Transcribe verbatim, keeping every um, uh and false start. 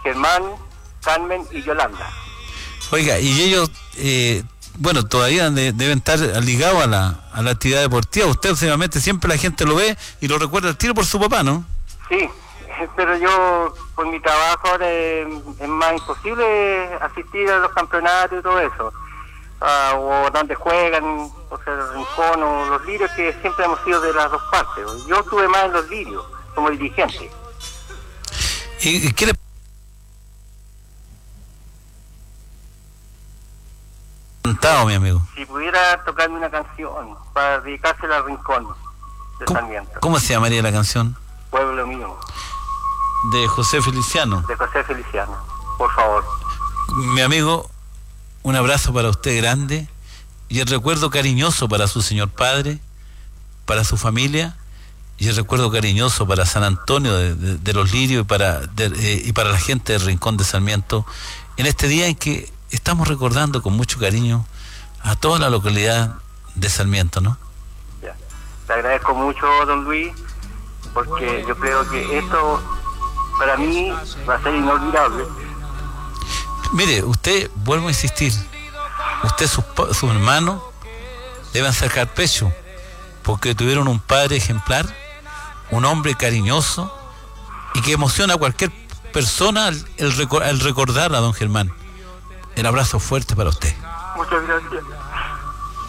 Germán, Carmen y Yolanda. Oiga, y ellos, eh, bueno, todavía de, deben estar ligados a la, a la actividad deportiva. Usted, obviamente, siempre la gente lo ve y lo recuerda al tiro por su papá, ¿no? Sí, pero yo, por mi trabajo, ahora es, es más imposible asistir a los campeonatos y todo eso. Uh, o donde juegan, o sea, el Rincón o los Lirios, que siempre hemos sido de las dos partes. Yo estuve más en los Lirios, como dirigente. ¿Y qué le... Cantado, mi amigo? Si pudiera tocarme una canción para dedicársela al Rincón de ¿Cómo, Sarmiento. ¿Cómo se llamaría la canción? Pueblo mío. De José Feliciano. De José Feliciano, por favor. Mi amigo, un abrazo para usted grande y el recuerdo cariñoso para su señor padre, para su familia y el recuerdo cariñoso para San Antonio de, de, de los Lirios y para, de, eh, y para la gente del Rincón de Sarmiento en este día en que estamos recordando con mucho cariño a toda la localidad de Sarmiento, ¿no? Ya. Le agradezco mucho, don Luis, porque yo creo que esto para mí va a ser inolvidable. Mire, usted, vuelvo a insistir, usted, sus, sus hermanos deben sacar pecho, porque tuvieron un padre ejemplar, un hombre cariñoso y que emociona a cualquier persona el, el, el recordar a don Germán. El abrazo fuerte para usted. Muchas gracias.